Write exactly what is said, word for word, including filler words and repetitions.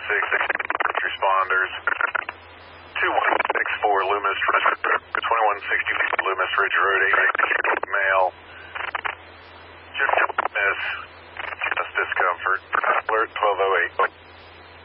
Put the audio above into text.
six responders. two one six four Loomis, twenty-one sixty-four Loomis Ridge Road, eight male. Just miss, just discomfort. Alert twelve oh eight.